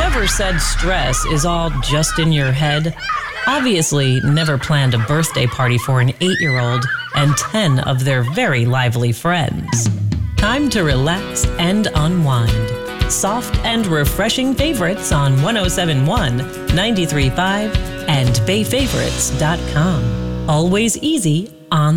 Whoever said stress is all just in your head, obviously never planned a birthday party for an 8-year-old and 10 of their very lively friends. Time to relax and unwind. Soft and refreshing favorites on 107.1, 93.5, and BayFavorites.com. Always easy on